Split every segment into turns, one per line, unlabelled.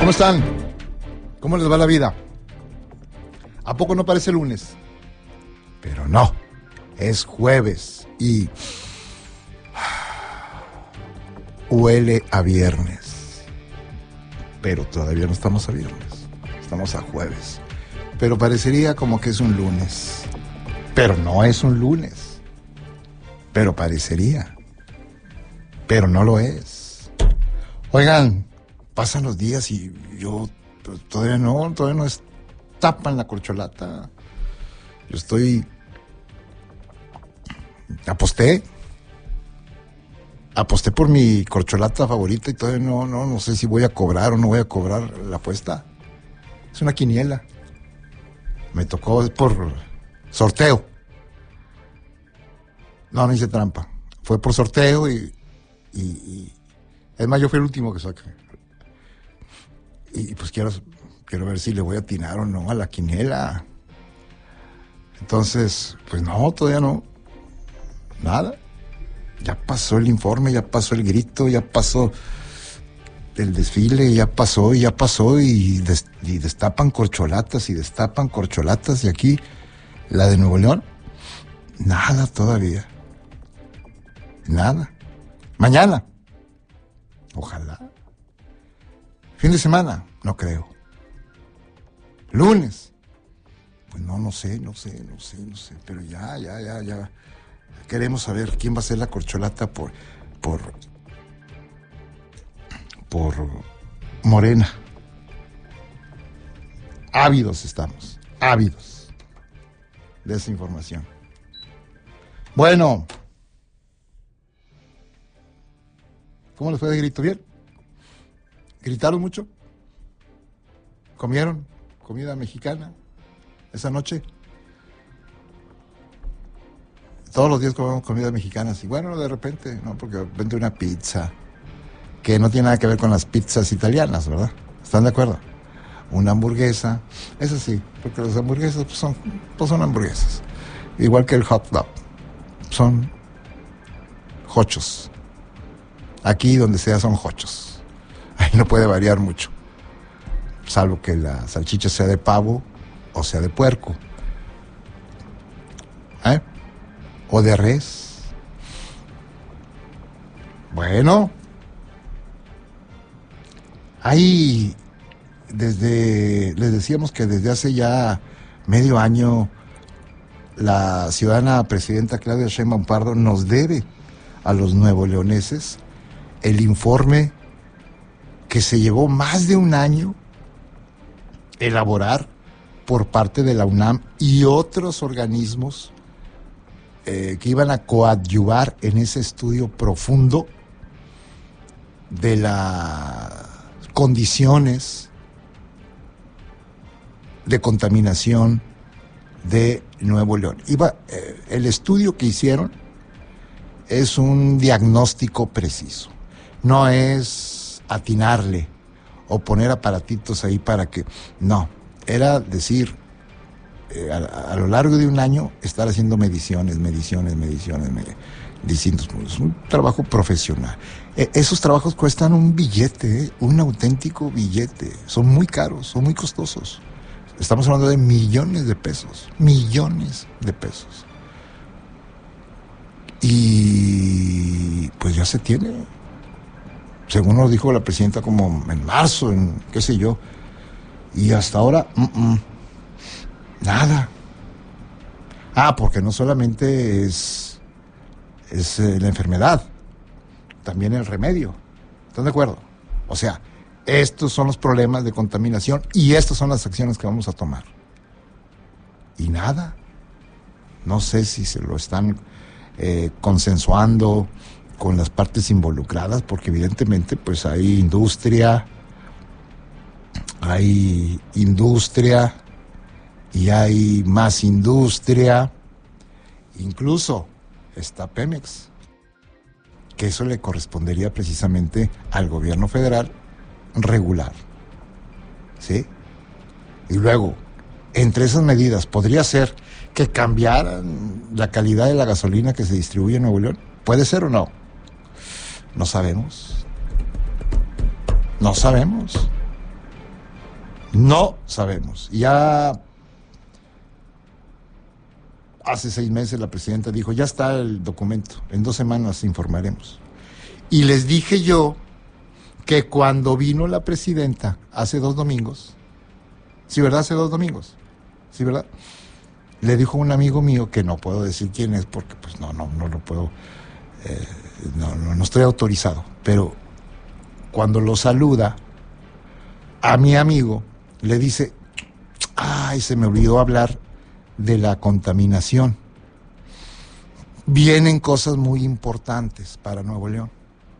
¿Cómo están? ¿Cómo les va la vida? ¿A poco no parece lunes? Pero no, es jueves y huele a viernes. Pero todavía no estamos a viernes, estamos a jueves. Pero parecería como que es un lunes. Pero no es un lunes. Pero parecería. Pero no lo es. Oigan, pasan los días y yo todavía no tapan la corcholata. Yo aposté por mi corcholata favorita y todavía no sé si voy a cobrar o no voy a cobrar la apuesta. Es una quiniela. Me tocó por sorteo. No hice trampa. Fue por sorteo y es más, yo fui el último que saqué. Y pues quiero ver si le voy a atinar o no a la quiniela. Entonces, pues no, todavía no. Nada. Ya pasó el informe, ya pasó el grito, ya pasó el desfile, ya pasó y destapan corcholatas y aquí, la de Nuevo León, nada todavía. Nada. Mañana. Ojalá. Fin de semana, no creo. Lunes. Pues no sé, pero ya. Queremos saber quién va a ser la corcholata por Morena. Ávidos estamos, ávidos de esa información. Bueno, ¿cómo les fue de grito? ¿Bien? ¿Gritaron mucho? ¿Comieron comida mexicana esa noche? Todos los días comemos comida mexicana, y bueno, de repente, ¿no? Porque de repente una pizza, que no tiene nada que ver con las pizzas italianas, ¿verdad? ¿Están de acuerdo? Una hamburguesa, eso sí, porque las hamburguesas son hamburguesas. Igual que el hot dog, son hochos. Aquí donde sea son hochos. Ahí no puede variar mucho, salvo que la salchicha sea de pavo o sea de puerco. O de res. Bueno, les decíamos que desde hace ya medio año la ciudadana presidenta Claudia Sheinbaum Pardo nos debe a los nuevoleoneses el informe que se llevó más de un año elaborar por parte de la UNAM y otros organismos que iban a coadyuvar en ese estudio profundo de las condiciones de contaminación de Nuevo León. El estudio que hicieron es un diagnóstico preciso, no es atinarle o poner aparatitos ahí para que... No, era decir... a lo largo de un año estar haciendo mediciones, distintos puntos. Es un trabajo profesional. Esos trabajos cuestan un billete, un auténtico billete. Son muy caros, son muy costosos. Estamos hablando de millones de pesos. Y pues ya se tiene. Según nos dijo la presidenta, como en marzo, en qué sé yo. Y hasta ahora... Nada. Porque no solamente es la enfermedad, también el remedio. ¿Están de acuerdo? O sea, estos son los problemas de contaminación y estas son las acciones que vamos a tomar. Y nada. No sé si se lo están consensuando con las partes involucradas, porque evidentemente pues hay industria y hay más industria, incluso está Pemex, que eso le correspondería precisamente al gobierno federal regular, ¿sí? Y luego, entre esas medidas, podría ser que cambiaran la calidad de la gasolina que se distribuye en Nuevo León. ¿Puede ser o no? No sabemos. No sabemos. Ya hace 6 meses la presidenta dijo, ya está el documento, en 2 semanas informaremos. Y les dije yo que cuando vino la presidenta hace 2 domingos, sí, ¿verdad? Hace 2 domingos, sí, ¿verdad? Le dijo un amigo mío, que no puedo decir quién es, porque pues no lo puedo, no estoy autorizado, pero cuando lo saluda, a mi amigo le dice, ay, se me olvidó hablar de la contaminación. Vienen cosas muy importantes para Nuevo León.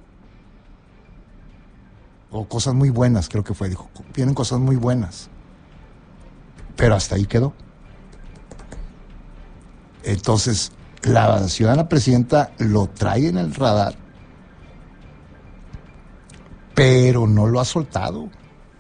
O cosas muy buenas, creo que fue, dijo, vienen cosas muy buenas. Pero hasta ahí quedó. Entonces, la ciudadana presidenta lo trae en el radar, pero no lo ha soltado.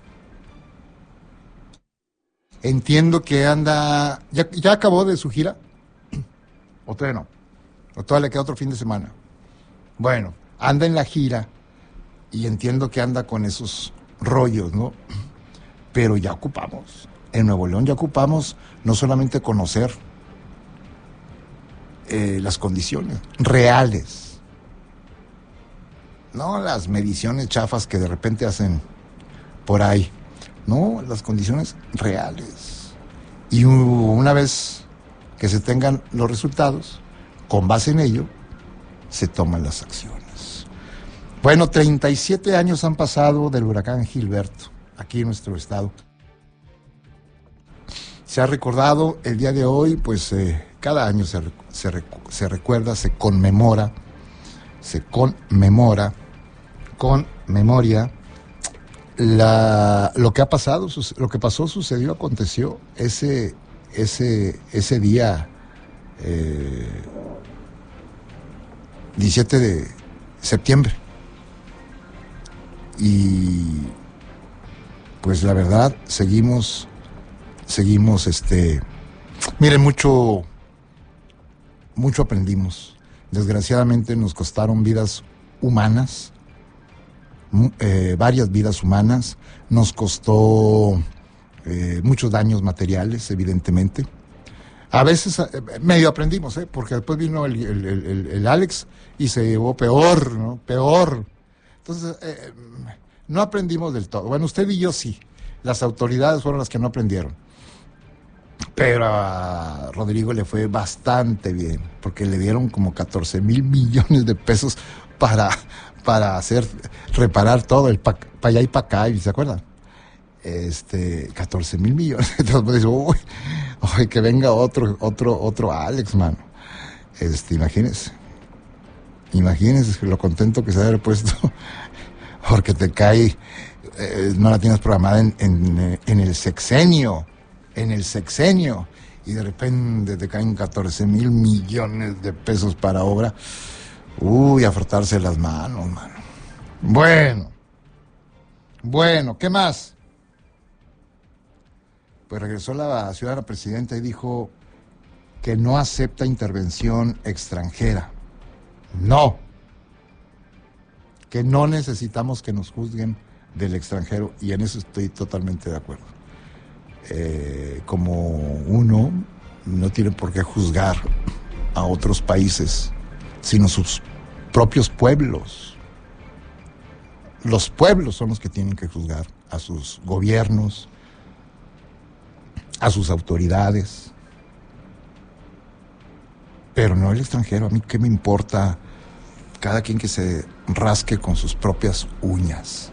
Entiendo que anda, ya acabó de su gira, o todavía no, o todavía le queda otro fin de semana. Bueno, anda en la gira y entiendo que anda con esos rollos, ¿no? Pero ya ocupamos, en Nuevo León ya ocupamos no solamente conocer las condiciones reales, no las mediciones chafas que de repente hacen por ahí, no, las condiciones reales. Y una vez que se tengan los resultados, con base en ello, se toman las acciones. Bueno, 37 años han pasado del huracán Gilberto, aquí en nuestro estado. Se ha recordado el día de hoy, pues cada año se recuerda, se conmemora con memoria lo que ha pasado, lo que pasó, sucedió, aconteció ese día 17 de septiembre. Y pues la verdad, seguimos, miren, mucho aprendimos. Desgraciadamente nos costaron vidas humanas, varias vidas humanas, nos costó muchos daños materiales, evidentemente. A veces medio aprendimos, porque después vino el Alex y se llevó peor, ¿no? Peor. Entonces, no aprendimos del todo. Bueno, usted y yo sí. Las autoridades fueron las que no aprendieron. Pero a Rodrigo le fue bastante bien, porque le dieron como 14,000 millones de pesos para reparar todo, para allá y para acá, ¿se acuerdan? 14,000 millones. Entonces dice, uy, que venga otro Alex, mano. Imagínense lo contento que se ha puesto, porque te cae, no la tienes programada en el sexenio, y de repente te caen 14,000 millones de pesos para obra. Uy, a frotarse las manos, mano. Bueno, ¿qué más? Pues regresó la ciudadana presidenta y dijo que no acepta intervención extranjera. No. Que no necesitamos que nos juzguen del extranjero, y en eso estoy totalmente de acuerdo. Como uno no tiene por qué juzgar a otros países, sino sus propios pueblos. Los pueblos son los que tienen que juzgar a sus gobiernos, a sus autoridades, pero no el extranjero. A mí qué me importa, cada quien que se rasque con sus propias uñas.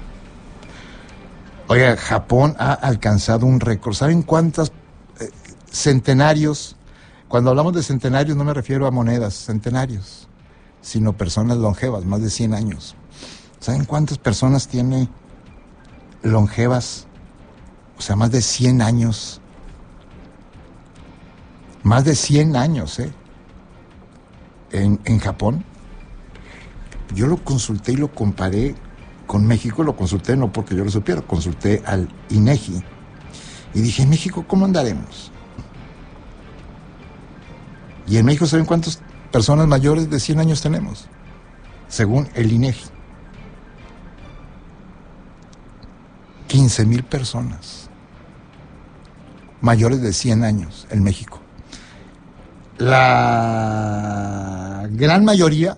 Oiga, Japón ha alcanzado un récord. ¿Saben cuántas centenarios? Cuando hablamos de centenarios no me refiero a monedas, centenarios, sino personas longevas, más de 100 años. ¿Saben cuántas personas tiene longevas? O sea, más de 100 años. Más de 100 años, en Japón. Yo lo consulté y lo comparé con México. Lo consulté no porque yo lo supiera, consulté al INEGI. Y dije, en México, ¿cómo andaremos? Y en México, ¿saben cuántas personas mayores de 100 años tenemos? Según el INEGI. 15,000 personas. mayores de 100 años en México. La gran mayoría,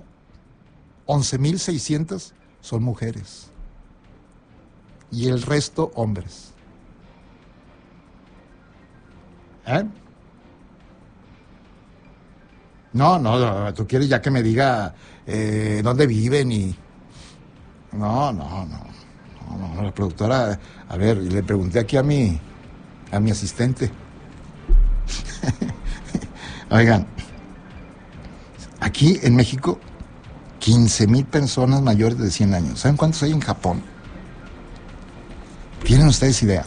11,600, son mujeres. Y el resto, hombres. ¿Eh? No, tú quieres ya que me diga dónde viven y... No, la productora, a ver, le pregunté aquí a mi asistente. Oigan, aquí en México, 15,000 personas mayores de 100 años. ¿Saben cuántos hay en Japón? ¿Tienen ustedes idea?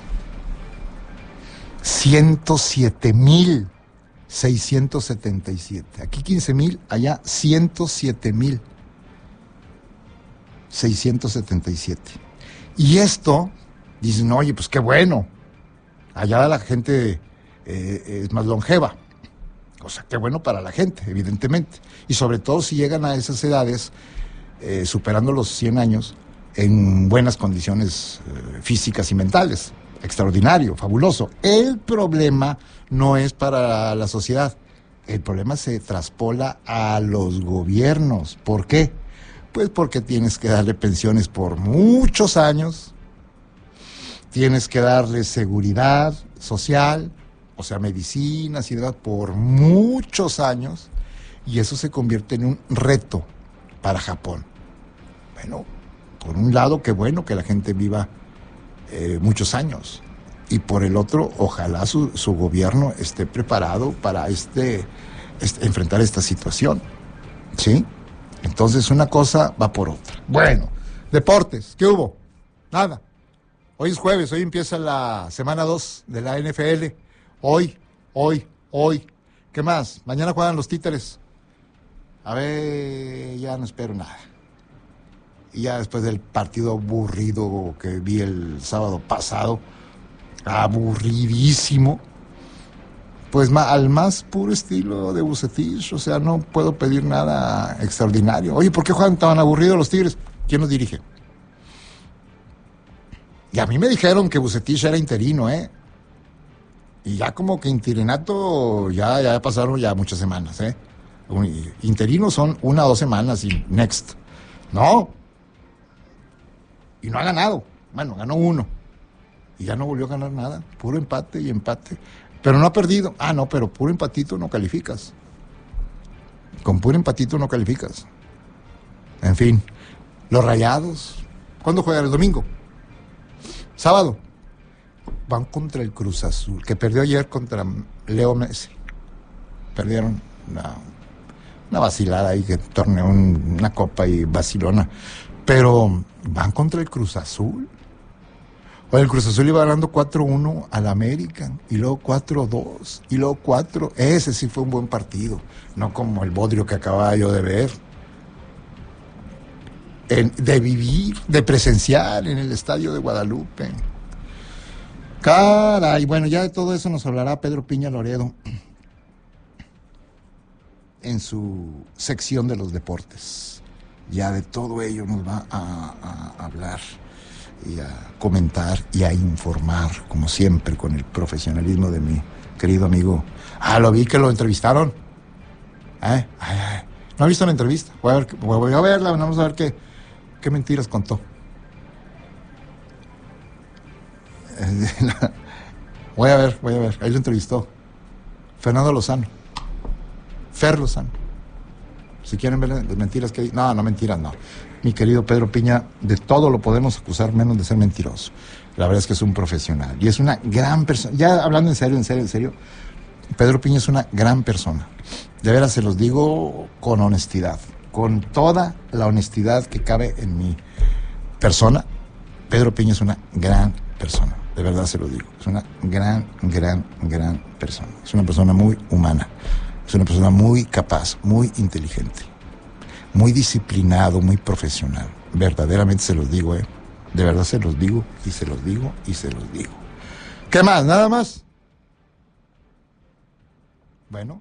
107,677. Aquí 15,000, allá 107,677. Y esto, dicen, oye, pues qué bueno. Allá la gente es más longeva. O sea, qué bueno para la gente, evidentemente. Y sobre todo si llegan a esas edades, superando los 100 años, en buenas condiciones físicas y mentales. Extraordinario, fabuloso. El problema no es para la sociedad. El problema se traspola a los gobiernos. ¿Por qué? Pues porque tienes que darle pensiones por muchos años, tienes que darle seguridad social, o sea, medicinas y demás, por muchos años, y eso se convierte en un reto para Japón. Bueno, por un lado, qué bueno que la gente viva muchos años, y por el otro, ojalá su gobierno esté preparado para enfrentar esta situación, ¿sí? Entonces una cosa va por otra. Bueno, deportes, ¿qué hubo? Nada. Hoy es jueves, hoy empieza la semana 2 de la NFL. Hoy. ¿Qué más? Mañana juegan los Títeres. A ver, ya no espero nada. Y ya después del partido aburrido que vi el sábado pasado, aburridísimo, pues al más puro estilo de Vucetich, o sea, no puedo pedir nada extraordinario. Oye, ¿por qué juegan tan aburridos los Tigres? ¿Quién los dirige? Y a mí me dijeron que Vucetich era interino, ¿eh? Y ya como que interinato, ya pasaron ya muchas semanas, ¿eh? Interinos son 1 o 2 semanas y next. No. Y no ha ganado. Bueno, ganó 1. Y ya no volvió a ganar nada. Puro empate y empate. Pero no ha perdido. No, pero puro empatito no calificas. Con puro empatito no calificas. En fin, los Rayados. ¿Cuándo juegan? El domingo. Sábado. Van contra el Cruz Azul, que perdió ayer contra Leo Messi. Perdieron una vacilada ahí, que torneó una copa y vacilona. Pero van contra el Cruz Azul. O el Cruz Azul iba ganando 4-1 al América, y luego 4-2, y luego 4. Ese sí fue un buen partido, no como el bodrio que acababa yo de ver. De vivir, de presenciar en el estadio de Guadalupe. Caray, bueno, ya de todo eso nos hablará Pedro Piña Loredo en su sección de los deportes. Ya de todo ello nos va a hablar y a comentar y a informar, como siempre, con el profesionalismo de mi querido amigo. Lo vi que lo entrevistaron. No he visto la entrevista. Voy a verla, vamos a ver qué mentiras contó. Voy a ver, ahí lo entrevistó Fernando Lozano, Fer Lozano. Si quieren ver las mentiras que hay. No, mentiras, no. Mi querido Pedro Piña, de todo lo podemos acusar menos de ser mentiroso. La verdad es que es un profesional y es una gran persona. Ya hablando en serio, Pedro Piña es una gran persona. De veras se los digo con honestidad, con toda la honestidad que cabe en mi persona. Pedro Piña es una gran persona. De verdad se lo digo. Es una gran persona. Es una persona muy humana. Es una persona muy capaz, muy inteligente, muy disciplinado, muy profesional. Verdaderamente se los digo, De verdad se los digo, y se los digo, y se los digo. ¿Qué más? ¿Nada más? Bueno.